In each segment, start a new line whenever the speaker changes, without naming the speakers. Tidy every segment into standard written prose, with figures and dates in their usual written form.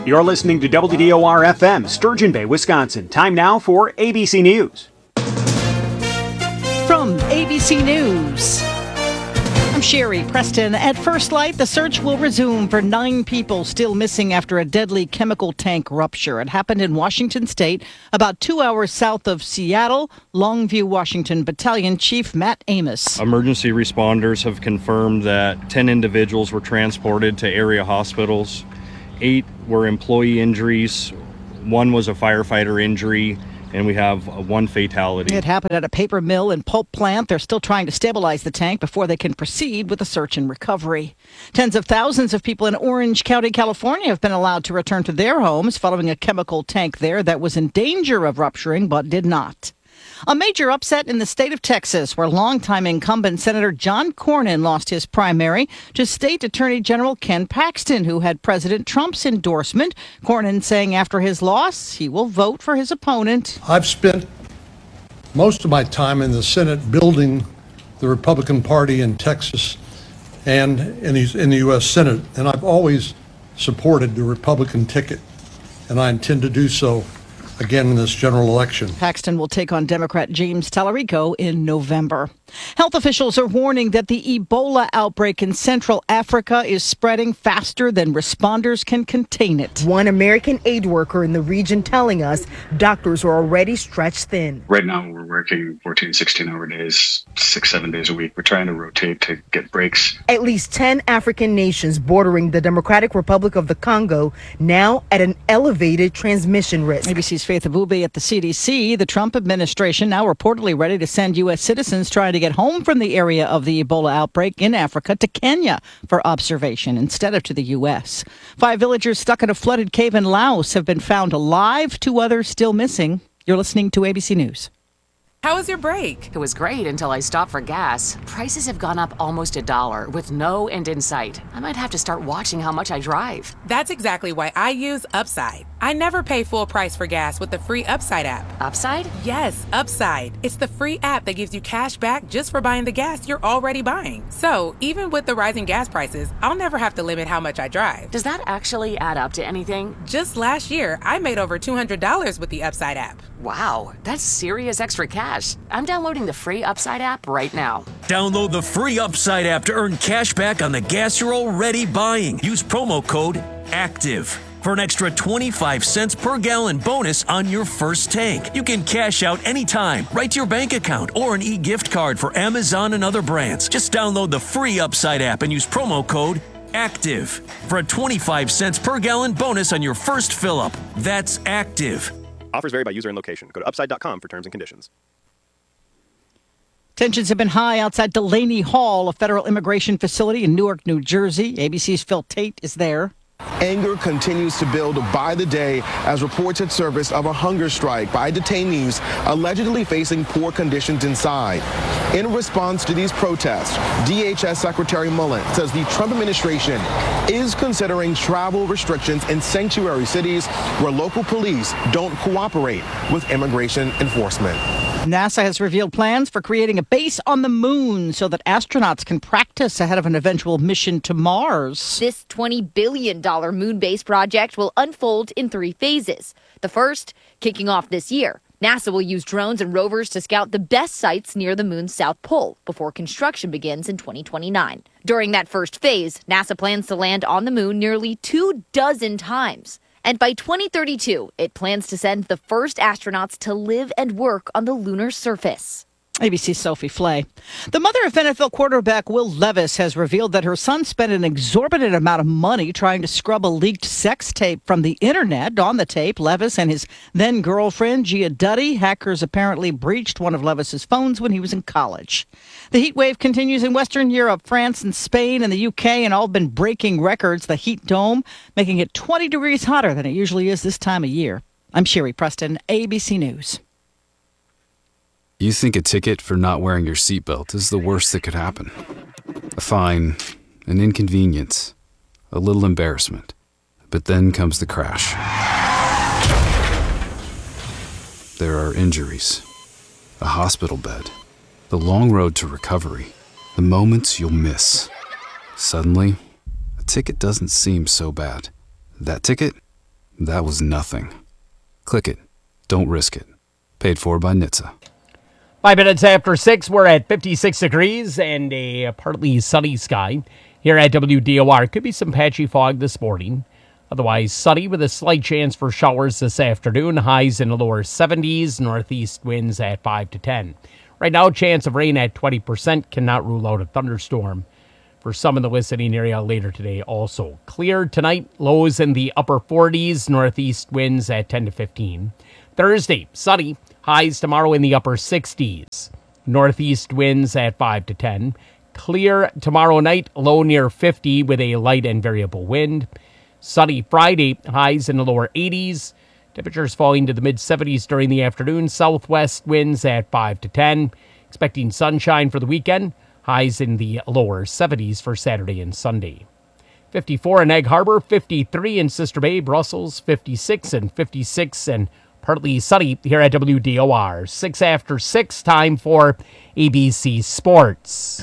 You're listening to WDOR-FM, Sturgeon Bay, Wisconsin. Time now for ABC News.
From ABC News, I'm Sherry Preston. At first light, the search will resume for 9 people still missing after a deadly chemical tank rupture. It happened in Washington State, about 2 hours south of Seattle. Longview, Washington Battalion Chief Matt Amos.
Emergency responders have confirmed that 10 individuals were transported to area hospitals. 8 were employee injuries. 1 was a firefighter injury. And we have 1 fatality.
It happened at a paper mill and pulp plant. They're still trying to stabilize the tank before they can proceed with the search and recovery. Tens of thousands of people in Orange County, California have been allowed to return to their homes following a chemical tank there that was in danger of rupturing but did not. A major upset in the state of Texas, where longtime incumbent Senator John Cornyn lost his primary to State Attorney General Ken Paxton, who had President Trump's endorsement. Cornyn saying after his loss, he will vote for his opponent.
I've spent most of my time in the Senate building the Republican Party in Texas and in the U.S. Senate, and I've always supported the Republican ticket, and I intend to do so again in this general election.
Paxton will take on Democrat James Tallarico in November. Health officials are warning that the Ebola outbreak in Central Africa is spreading faster than responders can contain it.
One American aid worker in the region telling us doctors are already stretched thin.
Right now we're working 14, 16-hour days, 6, 7 days a week. We're trying to rotate to get breaks.
At least 10 African nations bordering the Democratic Republic of the Congo now at an elevated transmission risk.
ABC's Faith Abube at the CDC. The Trump administration now reportedly ready to send U.S. citizens trying to get home from the area of the Ebola outbreak in Africa to Kenya for observation instead of to the U.S. 5 villagers stuck in a flooded cave in Laos have been found alive. 2 others still missing. You're listening to ABC News.
How was your break?
It was great until I stopped for gas. Prices have gone up almost $1 with no end in sight. I might have to start watching how much I drive.
That's exactly why I use Upside. I never pay full price for gas with the free Upside app.
Upside?
Yes, Upside. It's the free app that gives you cash back just for buying the gas you're already buying. So even with the rising gas prices, I'll never have to limit how much I drive.
Does that actually add up to anything?
Just last year, I made over $200 with the Upside app.
Wow, that's serious extra cash. I'm downloading the free Upside app right now.
Download the free Upside app to earn cash back on the gas you're already buying. Use promo code ACTIVE for an extra 25 cents per gallon bonus on your first tank. You can cash out anytime, right to your bank account, or an e-gift card for Amazon and other brands. Just download the free Upside app and use promo code ACTIVE for a 25 cents per gallon bonus on your first fill-up. That's ACTIVE.
Offers vary by user and location. Go to upside.com for terms and conditions.
Tensions have been high outside Delaney Hall, a federal immigration facility in Newark, New Jersey. ABC's Phil Tate is there.
Anger continues to build by the day as reports had surfaced of a hunger strike by detainees allegedly facing poor conditions inside. In response to these protests, DHS Secretary Mullen says the Trump administration is considering travel restrictions in sanctuary cities where local police don't cooperate with immigration enforcement.
NASA has revealed plans for creating a base on the moon so that astronauts can practice ahead of an eventual mission to Mars.
This $20 billion moon base project will unfold in 3 phases. The first, kicking off this year. NASA will use drones and rovers to scout the best sites near the moon's south pole before construction begins in 2029. During that first phase, NASA plans to land on the moon nearly 24 times. And by 2032, it plans to send the first astronauts to live and work on the lunar surface.
ABC's Sophie Flay. The mother of NFL quarterback Will Levis has revealed that her son spent an exorbitant amount of money trying to scrub a leaked sex tape from the internet. On the tape, Levis and his then-girlfriend, Gia Duddy, hackers apparently breached one of Levis's phones when he was in college. The heat wave continues in Western Europe. France and Spain and the UK and all have been breaking records. The heat dome making it 20 degrees hotter than it usually is this time of year. I'm Sherry Preston, ABC News.
You think a ticket for not wearing your seatbelt is the worst that could happen. A fine, an inconvenience, a little embarrassment. But then comes the crash. There are injuries, a hospital bed, the long road to recovery, the moments you'll miss. Suddenly, a ticket doesn't seem so bad. That ticket? That was nothing. Click it. Don't risk it. Paid for by NHTSA.
5 minutes after 6, we're at 56 degrees and a partly sunny sky here at WDOR. Could be some patchy fog this morning. Otherwise sunny with a slight chance for showers this afternoon. Highs in the lower 70s. Northeast winds at 5 to 10. Right now, chance of rain at 20%. Cannot rule out a thunderstorm for some in the listening area later today also. Clear tonight. Lows in the upper 40s. Northeast winds at 10 to 15. Thursday, sunny. Highs tomorrow in the upper 60s. Northeast winds at 5 to 10. Clear tomorrow night, low near 50 with a light and variable wind. Sunny Friday, highs in the lower 80s. Temperatures falling to the mid-70s during the afternoon. Southwest winds at 5 to 10. Expecting sunshine for the weekend. Highs in the lower 70s for Saturday and Sunday. 54 in Egg Harbor, 53 in Sister Bay, Brussels, 56 and 56 and partly sunny here at WDOR. 6 after 6, time for ABC Sports.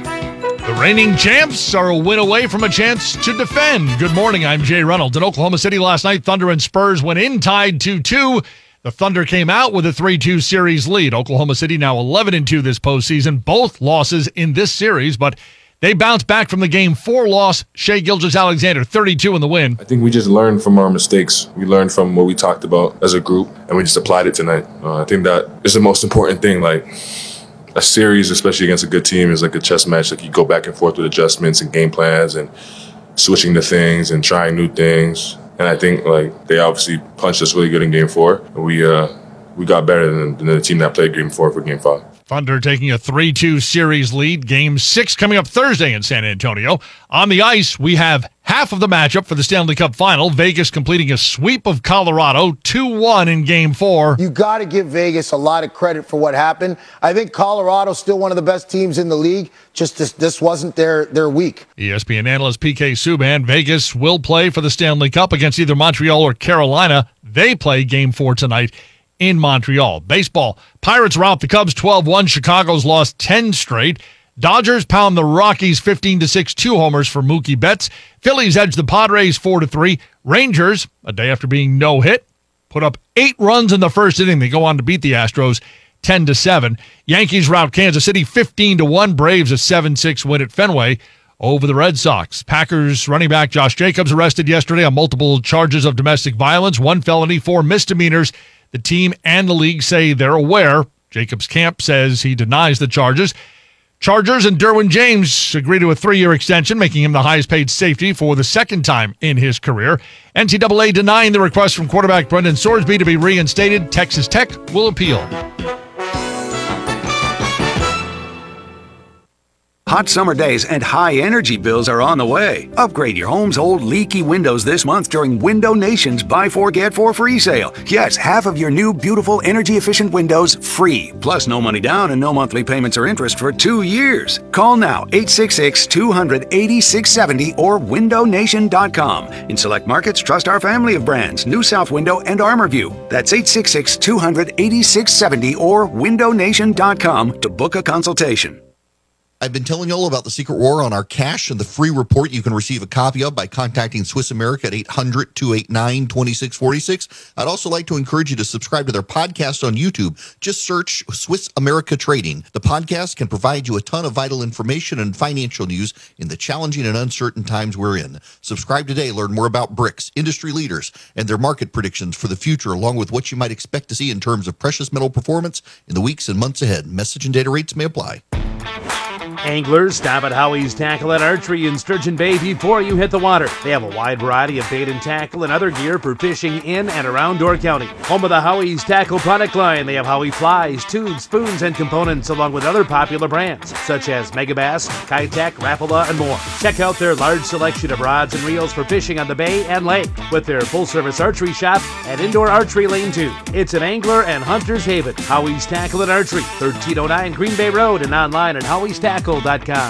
The reigning champs are a win away from a chance to defend. Good morning, I'm Jay Reynolds. In Oklahoma City last night, Thunder and Spurs went in, tied 2-2. The Thunder came out with a 3-2 series lead. Oklahoma City now 11-2 this postseason. Both losses in this series, but they bounced back from the Game 4 loss. Shai Gilgeous-Alexander, 32 in the win.
I think we just learned from our mistakes. We learned from what we talked about as a group, and we just applied it tonight. I think that is the most important thing. Like, a series, especially against a good team, is like a chess match. Like, you go back and forth with adjustments and game plans and switching to things and trying new things. And I think, like, they obviously punched us really good in Game 4. And we got better than the team that played Game 4 for Game 5.
Thunder taking a 3-2 series lead. Game 6 coming up Thursday in San Antonio. On the ice, we have half of the matchup for the Stanley Cup Final. Vegas completing a sweep of Colorado, 2-1 in Game 4.
You got to give Vegas a lot of credit for what happened. I think Colorado's still one of the best teams in the league. Just this wasn't their week.
ESPN analyst PK Subban. Vegas will play for the Stanley Cup against either Montreal or Carolina. They play Game 4 tonight in Montreal. Baseball. Pirates rout the Cubs 12-1. Chicago's lost 10 straight. Dodgers pound the Rockies 15-6, 2 homers for Mookie Betts. Phillies edge the Padres 4-3. Rangers, a day after being no-hit, put up 8 runs in the first inning. They go on to beat the Astros 10-7. Yankees rout Kansas City 15-1. Braves a 7-6 win at Fenway over the Red Sox. Packers running back Josh Jacobs arrested yesterday on multiple charges of domestic violence, 1 felony, 4 misdemeanors. The team and the league say they're aware. Jacobs' camp says he denies the charges. Chargers and Derwin James agree to a 3-year extension, making him the highest-paid safety for the second time in his career. NCAA denying the request from quarterback Brendan Sorsby to be reinstated. Texas Tech will appeal.
Hot summer days and high energy bills are on the way. Upgrade your home's old leaky windows this month during Window Nation's Buy 4 Get 4 free sale. Yes, half of your new beautiful energy efficient windows free. Plus no money down and no monthly payments or interest for 2 years. Call now 866-200-8670 or windownation.com. In select markets, trust our family of brands, New South Window and ArmorView. That's 866-200-8670 or windownation.com to book a consultation.
I've been telling you all about the Secret War on our cash and the free report you can receive a copy of by contacting Swiss America at 800-289-2646. I'd also like to encourage you to subscribe to their podcast on YouTube. Just search Swiss America Trading. The podcast can provide you a ton of vital information and financial news in the challenging and uncertain times we're in. Subscribe today. Learn more about BRICS, industry leaders, and their market predictions for the future, along with what you might expect to see in terms of precious metal performance in the weeks and months ahead. Message and data rates may apply.
Anglers, stop at Howie's Tackle and Archery in Sturgeon Bay before you hit the water. They have a wide variety of bait and tackle and other gear for fishing in and around Door County. Home of the Howie's Tackle product line, they have Howie flies, tubes, spoons, and components along with other popular brands such as Megabass, Kitech, Rapala, and more. Check out their large selection of rods and reels for fishing on the bay and lake with their full-service archery shop and indoor archery lane too. It's an angler and hunter's haven. Howie's Tackle and Archery, 1309 Green Bay Road and online at howiestackle.com.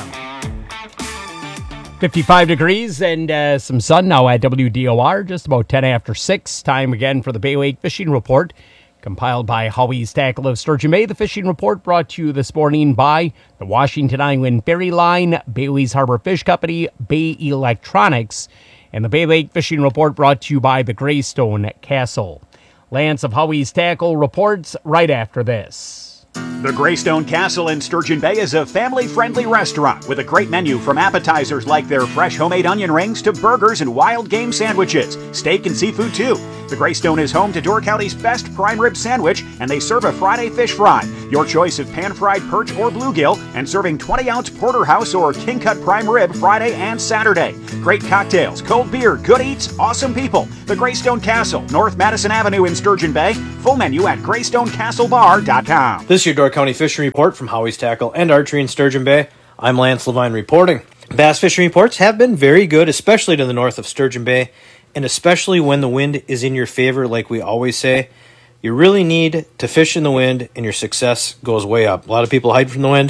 55 degrees and some sun now at WDOR, just about 10 after 6. Time again for the Bay Lake Fishing Report, compiled by Howie's Tackle of Sturgeon Bay. The Fishing Report brought to you this morning by the Washington Island Ferry Line, Bailey's Harbor Fish Company, Bay Electronics, And the Bay Lake Fishing Report brought to you by the Greystone Castle. Lance of Howie's Tackle reports right after this.
The Greystone Castle in Sturgeon Bay is a family-friendly restaurant with a great menu from appetizers like their fresh homemade onion rings to burgers and wild game sandwiches, steak and seafood too. The Greystone is home to Door County's best prime rib sandwich, and they serve a Friday fish fry. Your choice of pan-fried perch or bluegill, and serving 20-ounce porterhouse or king-cut prime rib Friday and Saturday. Great cocktails, cold beer, good eats, awesome people. The Greystone Castle, North Madison Avenue in Sturgeon Bay. Full menu at GreystonecastleBar.com.
This is your Door County Fishing Report from Howie's Tackle and Archery in Sturgeon Bay. I'm Lance Levine reporting. Bass fishing reports have been very good, especially to the north of Sturgeon Bay, and especially when the wind is in your favor, like we always say. You really need to fish in the wind, and your success goes way up. A lot of people hide from the wind.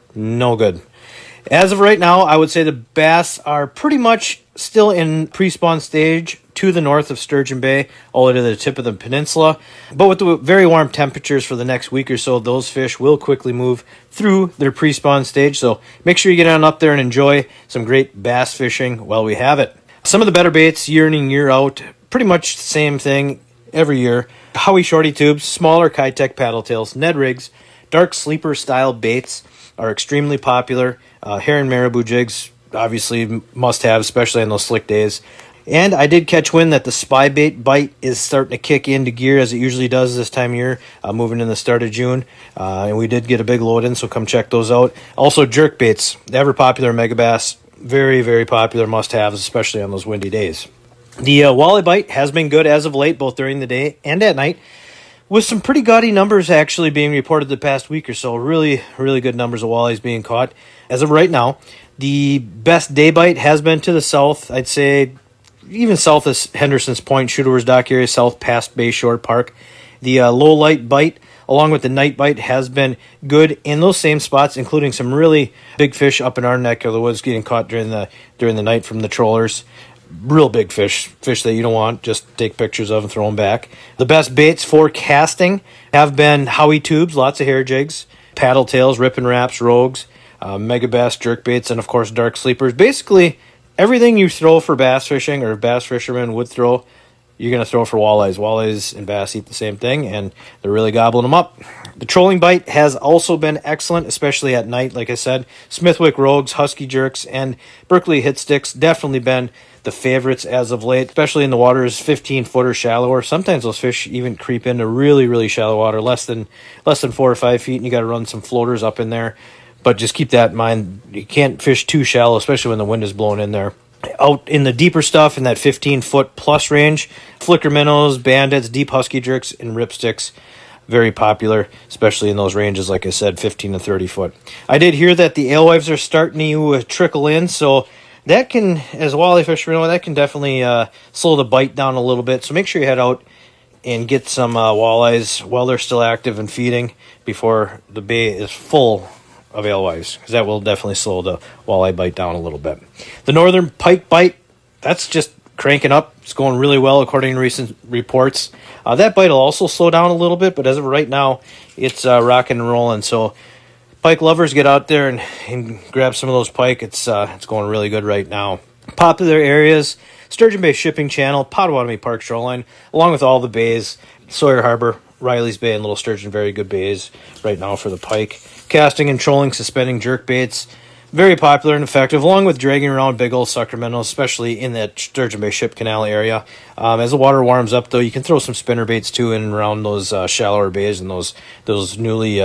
No good. As of right now, I would say the bass are pretty much still in pre-spawn stage to the north of Sturgeon Bay, all the way to the tip of the peninsula. But with the very warm temperatures for the next week or so, those fish will quickly move through their pre-spawn stage. So make sure you get on up there and enjoy some great bass fishing while we have it. Some of the better baits year in and year out, pretty much the same thing every year. Howie Shorty tubes, smaller Kitech paddle tails, Ned rigs, dark sleeper style baits are extremely popular. Heron marabou jigs, obviously must have, especially on those slick days. And I did catch wind that the spy bait bite is starting to kick into gear as it usually does this time of year, moving in the start of June. And we did get a big load in, so come check those out. Also, jerk baits, the ever popular Megabass, very, very popular must-haves, especially on those windy days. The walleye bite has been good as of late, both during the day and at night, with some pretty gaudy numbers actually being reported the past week or so. Really, really good numbers of walleyes being caught. As of right now, the best day bite has been to the south, I'd say even south of Henderson's Point, Shooter's Dock area, south past Bay Shore Park. The low light bite, along with the night bite, has been good in those same spots, including some really big fish up in our neck of the woods getting caught during the night from the trollers. Real big fish that you don't want, just take pictures of and throw them back. The best baits for casting have been Howie tubes, lots of hair jigs, paddle tails, ripping wraps, rogues, Megabass jerk baits, and of course dark sleepers. Basically, everything you throw for bass fishing or bass fishermen would throw, you're going to throw for walleyes. Walleyes and bass eat the same thing, and they're really gobbling them up. The trolling bite has also been excellent, especially at night. Like I said, Smithwick rogues, Husky jerks, and Berkeley hit sticks definitely been the favorites as of late, especially in the waters 15-foot or shallower. Sometimes those fish even creep into really, really shallow water, less than 4 or 5 feet, and you got to run some floaters up in there. But just keep that in mind. You can't fish too shallow, especially when the wind is blowing in there. Out in the deeper stuff, in that 15-foot plus range, flicker minnows, bandits, deep husky jerks, and ripsticks, very popular, especially in those ranges, like I said, 15 to 30 foot. I did hear that the alewives are starting to trickle in, so that can, as a walleye fisherman, that can definitely slow the bite down a little bit. So make sure you head out and get some walleyes while they're still active and feeding before the bay is full of alewives, because that will definitely slow the walleye bite down a little bit. The northern pike bite, that's just cranking up. It's going really well according to recent reports. That bite will also slow down a little bit, but as of right now, it's rocking and rolling. So pike lovers, get out there and grab some of those pike. It's going really good right now. Popular areas, Sturgeon Bay Shipping Channel, Potawatomi Park Shoreline, along with all the bays, Sawyer Harbor, Riley's Bay, and Little Sturgeon, very good bays right now for the pike. Casting and trolling, suspending jerk baits, very popular and effective, along with dragging around big old sucker minnows, especially in that Sturgeon Bay Ship Canal area. As the water warms up, though, you can throw some spinner baits too in and around those shallower bays and those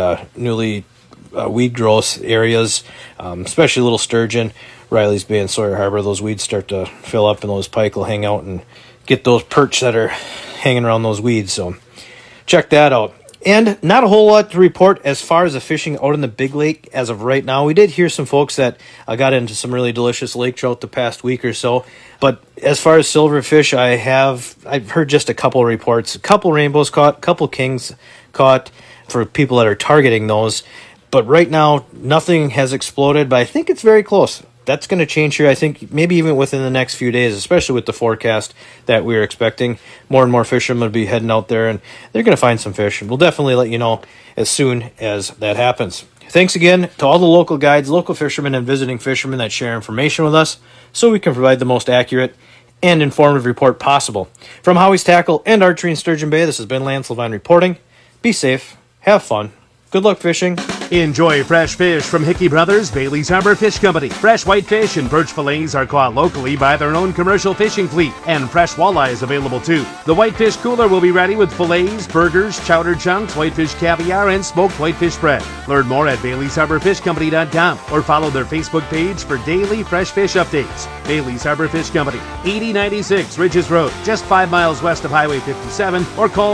newly weed growth areas, especially Little Sturgeon, Riley's Bay, and Sawyer Harbor. Those weeds start to fill up, and those pike will hang out and get those perch that are hanging around those weeds. So check that out. And not a whole lot to report as far as the fishing out in the Big Lake as of right now. We did hear some folks that got into some really delicious lake trout the past week or so. But as far as silverfish, I've heard just a couple reports. A couple rainbows caught, a couple kings caught for people that are targeting those. But right now, nothing has exploded, but I think it's very close. That's going to change here, I think, maybe even within the next few days, especially with the forecast that we're expecting. More and more fishermen will be heading out there, and they're going to find some fish. And we'll definitely let you know as soon as that happens. Thanks again to all the local guides, local fishermen, and visiting fishermen that share information with us so we can provide the most accurate and informative report possible. From Howie's Tackle and Archery in Sturgeon Bay, this has been Lance Levine reporting. Be safe, have fun, good luck fishing.
Enjoy fresh fish from Hickey Brothers, Bailey's Harbor Fish Company. Fresh whitefish and perch fillets are caught locally by their own commercial fishing fleet, and fresh walleye is available too. The Whitefish Cooler will be ready with fillets, burgers, chowder chunks, whitefish caviar, and smoked whitefish bread. Learn more at Bailey'sHarborFishCompany.com or follow their Facebook page for daily fresh fish updates. Bailey's Harbor Fish Company, 8096 Ridges Road, just 5 miles west of Highway 57, or call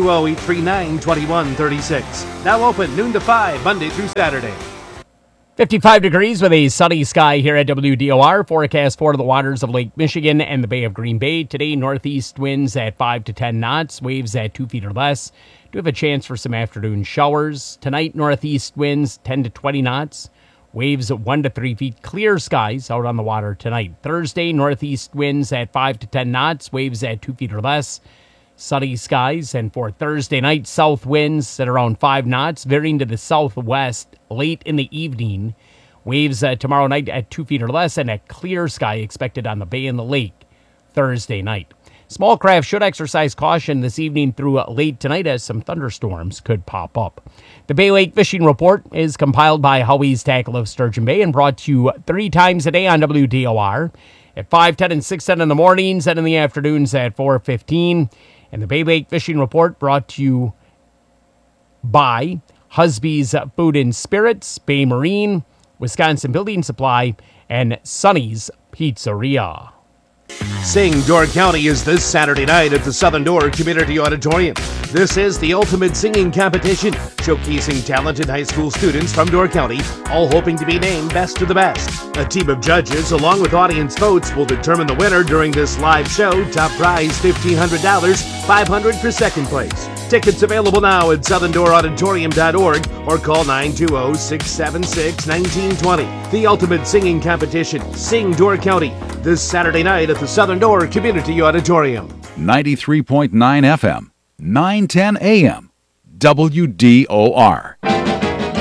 920-839-2136. Now open noon to 5, Monday through Saturday.
55 degrees with a sunny sky here at WDOR. Forecast for the waters of Lake Michigan and the Bay of Green Bay. Today, northeast winds at 5 to 10 knots, waves at 2 feet or less. Do have a chance for some afternoon showers. Tonight, northeast winds 10 to 20 knots, waves at 1 to 3 feet. Clear skies out on the water tonight. Thursday, northeast winds at 5 to 10 knots, waves at 2 feet or less. Sunny skies, and for Thursday night, south winds at around 5 knots, veering to the southwest late in the evening. Waves tomorrow night at 2 feet or less, and a clear sky expected on the bay and the lake Thursday night. Small craft should exercise caution this evening through late tonight as some thunderstorms could pop up. The Bay Lake Fishing Report is compiled by Howie's Tackle of Sturgeon Bay and brought to you 3 times a day on WDOR at 5, 10, and 6, 10 in the mornings and in the afternoons at 4:15. And the Bay Lake Fishing Report brought to you by Husby's Food and Spirits, Bay Marine, Wisconsin Building Supply, and Sonny's Pizzeria.
Sing Door County is this Saturday night at the Southern Door Community Auditorium. This is the ultimate singing competition, showcasing talented high school students from Door County, all hoping to be named Best of the Best. A team of judges, along with audience votes, will determine the winner during this live show. Top prize $1,500, $500 for second place. Tickets available now at southerndoorauditorium.org or call 920-676-1920. The ultimate singing competition, Sing Door County, this Saturday night at the Southern Door Community Auditorium.
93.9 FM, 910 AM, WDOR.